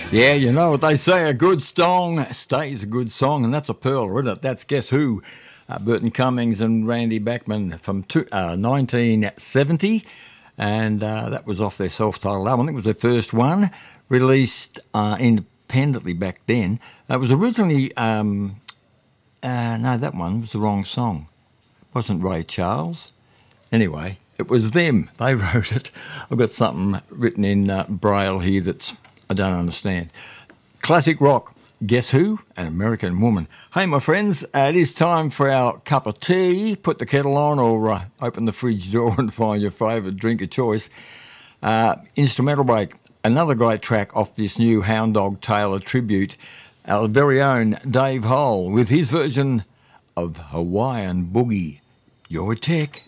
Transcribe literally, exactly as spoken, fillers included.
Yeah, you know what they say, a good song stays a good song, and that's a pearl, isn't it? That's Guess Who? Uh, Burton Cummings and Randy Bachman from two, uh, nineteen seventy, and uh, that was off their self-titled album. I think it was their first one, released uh, independently back then. It was originally, um, uh, no, that one was the wrong song. It wasn't Ray Charles. Anyway, it was them. They wrote it. I've got something written in uh, Braille here that's I don't understand. Classic rock, Guess Who? An American Woman. Hey, my friends, uh, it is time for our cup of tea. Put the kettle on or uh, open the fridge door and find your favourite drink of choice. Uh, instrumental break. Another great track off this new Hound Dog Taylor tribute. Our very own Dave Hole with his version of Hawaiian Boogie. Your tech.